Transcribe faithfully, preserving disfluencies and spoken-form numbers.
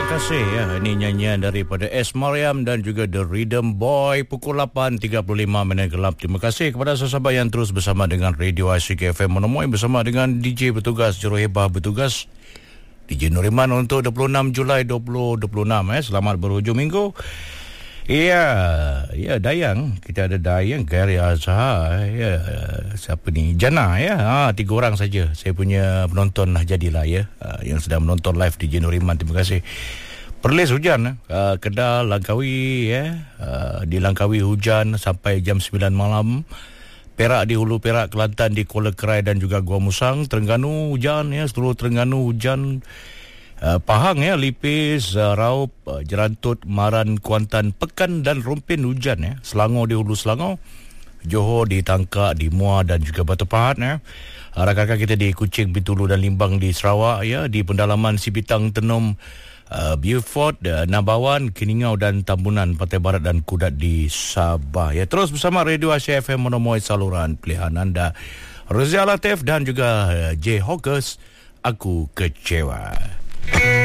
kasih ya. Ini nyanyian daripada S. Mariam dan juga The Rhythm Boy. Pukul lapan tiga puluh lima minit gelap. Terima kasih kepada sahabat yang terus bersama dengan Radio Asyik F M Monomoy, bersama dengan D J bertugas, Juruhebah bertugas D J Nuriman untuk dua puluh enam Julai dua ribu dua puluh enam. eh. Selamat berhujung minggu. Ya, ya Dayang, kita ada Dayang, Gary Azhar, ya, siapa ni? Jana ya. Ha, tiga orang saja. Saya punya penonton lah jadilah ya, ha, yang sedang menonton live di J Nuriman. Terima kasih. Perlis hujan, ha, Kedah, Langkawi ya. Ha, di Langkawi hujan sampai jam sembilan malam. Perak di Hulu Perak, Kelantan, di Kuala Kerai dan juga Gua Musang. Terengganu hujan ya, seluruh Terengganu hujan. Uh, Pahang ya, Lipis, uh, Raup, uh, Jerantut, Maran, Kuantan, Pekan dan Rompin hujan ya. Selangor di Hulu Selangor, Johor, di Tangkak, di Muar dan juga Batu Pahat ya. Uh, rakan-rakan kita di Kuching, Bintulu dan Limbang di Sarawak ya, di pendalaman Sipitang, Tenom, uh, Beaufort, uh, Nabawan, Keningau dan Tambunan, Pantai Barat dan Kudat di Sabah ya. Terus bersama Radio Asia F M Monomoy, saluran pilihan anda. Razia Latif dan juga uh, J Hawkers, Aku Kecewa.